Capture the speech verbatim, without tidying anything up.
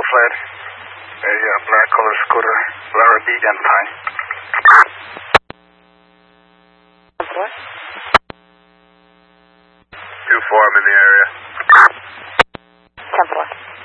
flat. A uh, black color scooter, Lara B. Gunpine. two four, I'm in the area. ten four.